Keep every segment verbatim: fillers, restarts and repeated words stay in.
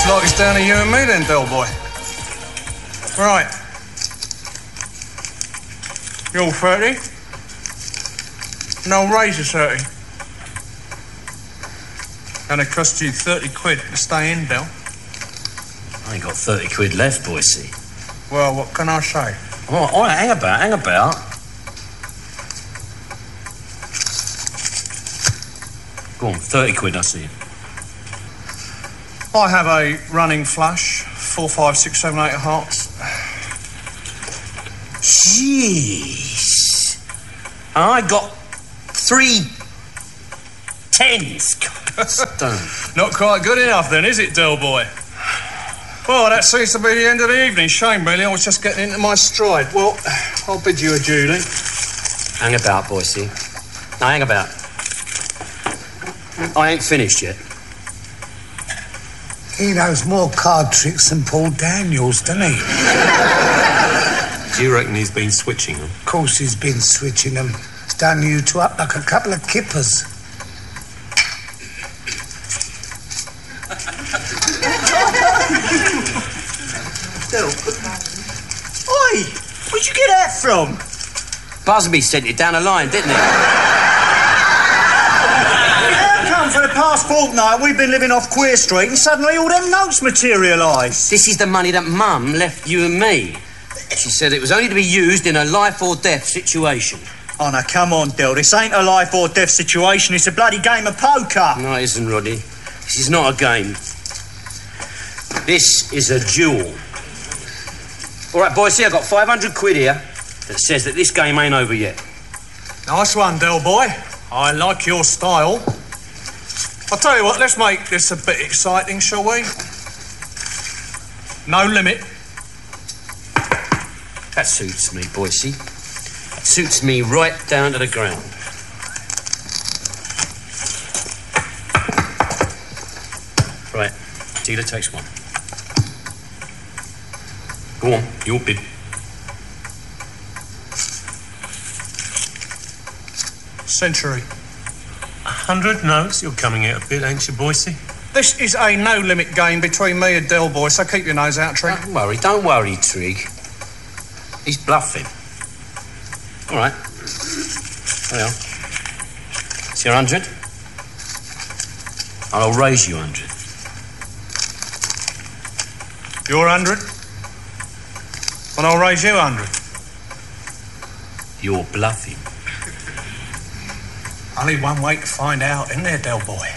Looks like it's down to you and me then, Del Boy. Right. You're thirty. No razor thirty. Gonna cost you thirty quid to stay in, Del. I ain't got thirty quid left, Boise. Well, what can I say? Oh, all right, hang about, hang about. Go on, thirty quid, I see you. I have a running flush, four, five, six, seven, eight of hearts. Jeez. I got three tens. Not quite good enough then, is it, Del Boy? Well, that seems to be the end of the evening. Shame, really. I was just getting into my stride. Well, I'll bid you adieu, then. Hang about, Boise. No, hang about. I ain't finished yet. He knows more card tricks than Paul Daniels, doesn't he? Do you reckon he's been switching them? Of course he's been switching them. He's done you two up like a couple of kippers. Oi! Where'd you get that from? Busby sent it down the line, didn't he? For the past fortnight, we've been living off Queer Street and suddenly all them notes materialise. This is the money that Mum left you and me. She said it was only to be used in a life or death situation. Oh, now, come on, Del. This ain't a life or death situation. It's a bloody game of poker. No, it isn't, Roddy. This is not a game. This is a duel. All right, boys, see, I've got five hundred quid here that says that this game ain't over yet. Nice one, Del Boy. I like your style. I'll tell you what, let's make this a bit exciting, shall we? No limit. That suits me, Boise. That suits me right down to the ground. Right, dealer takes one. Go on, your bid. Century. A hundred notes? You're coming out a bit, ain't you, Boise? This is a no-limit game between me and Del Boy, so keep your nose out, Trig. Don't worry, don't worry, Trig. He's bluffing. All right. Well, it's your hundred. I'll raise you a hundred. Your hundred. And I'll raise you a hundred. You're bluffing. Only one way to find out, isn't there, Del Boy?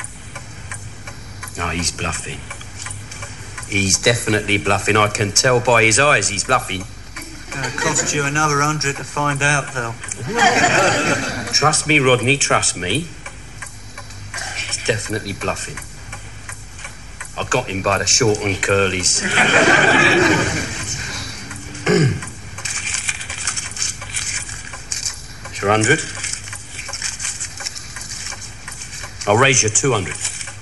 No, he's bluffing. He's definitely bluffing. I can tell by his eyes he's bluffing. It'll cost you another hundred to find out, Del. Trust me, Rodney, trust me. He's definitely bluffing. I got him by the short and curlies. It's your hundred. I'll raise you two hundred.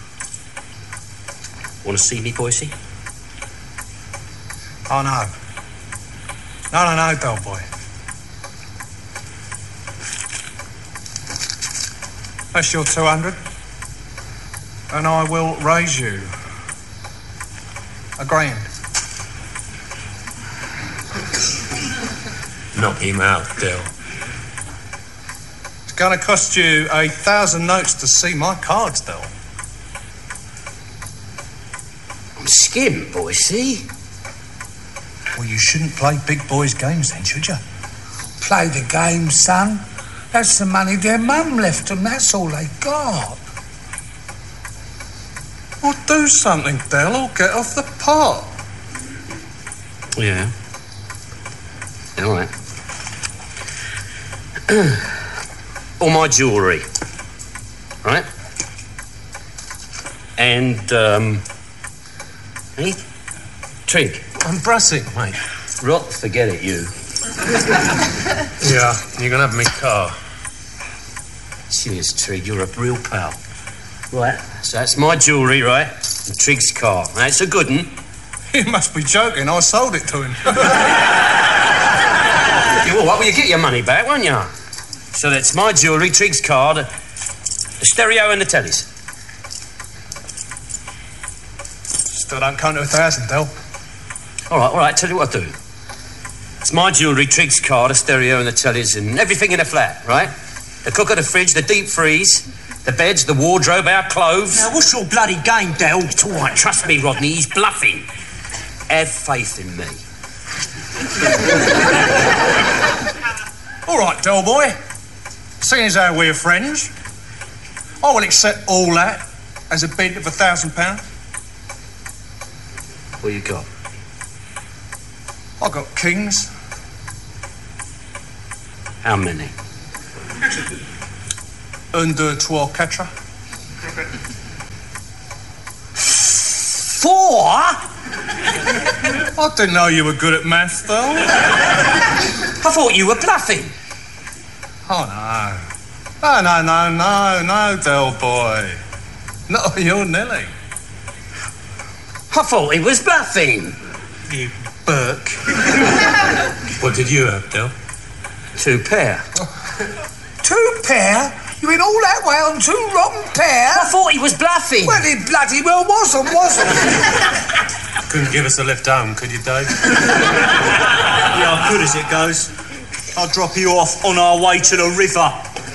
Want to see me, Boise? Oh, no. No, no, no, Del Boy. That's your two hundred. And I will raise you a grand. Knock him out, Del. It's going to cost you a thousand notes to see my cards, Del. I'm skimmed, Boise. Well, you shouldn't play big boys' games then, should you? Play the game, son. That's the money their mum left them. That's all they got. Well, do something, Del, or get off the pot. Yeah. All right. All my jewellery. Right? And, um... Hey? Trig. I'm brussing, mate. Rot, forget it, you. Yeah, you're gonna have me car. Cheers, Trig, you're a real pal. Right, so that's my jewellery, right? And Trig's car. That's a good one. You must be joking. I sold it to him. You all right? Well, you get your money back, won't you? So that's my jewellery, Trig's car, the, the stereo and the tellies. Still don't count to a thousand, Del. All right, all right, tell you what I'll do. It's my jewellery, Triggs card, a stereo and the tellies and everything in the flat, right? The cooker, the fridge, the deep freeze, the beds, the wardrobe, our clothes. Now, what's your bloody game, Del? It's all right, trust me, Rodney, he's bluffing. Have faith in me. All right, Del boy. Seeing as how we're friends, I will accept all that as a bid of a thousand pounds. What you got? I got kings. How many? Un, deux, trois, quatre. Four? I didn't know you were good at maths, though. I thought you were bluffing. Oh, no. No, no, no, no, no, Del boy. No, you're Nelly. I thought he was bluffing. You Burke. What did you have, Del? Two pair. Two pair? You went all that way on two rotten pair? I thought he was bluffing. Well, he bloody well wasn't, wasn't Couldn't give us a lift home, could you, Dave? Yeah, I could as it goes. I'll drop you off on our way to the river.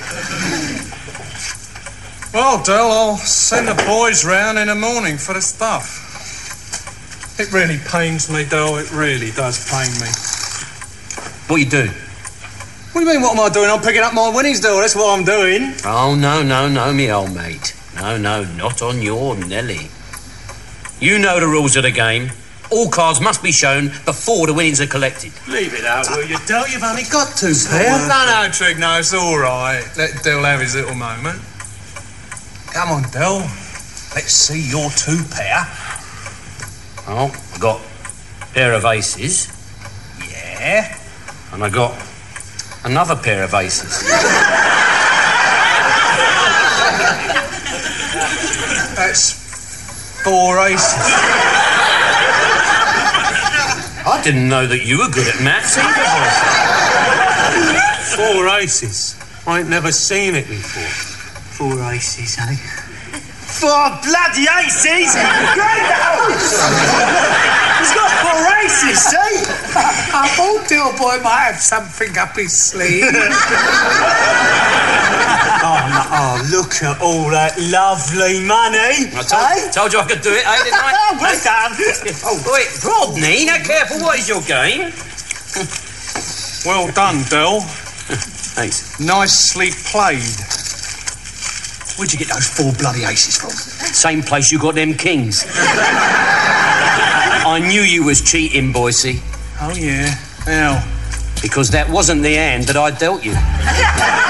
Well, Del, I'll send the boys round in the morning for the stuff. It really pains me, Del. It really does pain me. What you do? What do you mean, what am I doing? I'm picking up my winnings, Del. That's what I'm doing. Oh, no, no, no, me old mate. No, no, not on your Nelly. You know the rules of the game. All cards must be shown before the winnings are collected. Leave it out, will you, Del? You've only got two pair. No, no, Trig, no, it's all right. Let Del have his little moment. Come on, Del. Let's see your two pair. Oh, I got a pair of aces. Yeah. And I got another pair of aces. That's four aces. I didn't know that you were good at maths either. Four aces. I ain't never seen it before. Four aces, eh? Four bloody aces! Great house! He's got four aces, see? I thought Del boy might have something up his sleeve. Oh, no, oh, look at all that lovely money. I told, eh? told you I could do it, eh, didn't I? Well done. Oh, wait, Rodney, now careful, what is your game? Well done, Del. Thanks. Nicely played. Where'd you get those four bloody aces from? Same place you got them kings. I knew you was cheating, Boycie. Oh, yeah. Now. Because that wasn't the hand that I dealt you.